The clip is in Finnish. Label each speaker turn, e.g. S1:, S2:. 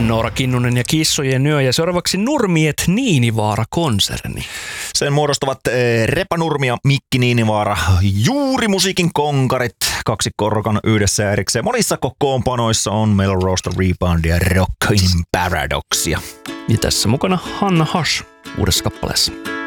S1: Noora Kinnunen ja Kissojen yö ja seuraavaksi Nurmiet Niinivaara-konserni.
S2: Sen muodostavat Repa Nurmi ja Mikki Niinivaara, juuri musiikin konkarit, kaksi korkan yhdessä erikseen. Monissa kokoonpanoissa on Melrose Rebound ja Rock in Paradoxia.
S1: Ja tässä mukana Hanna Hash uudessa kappaleessa.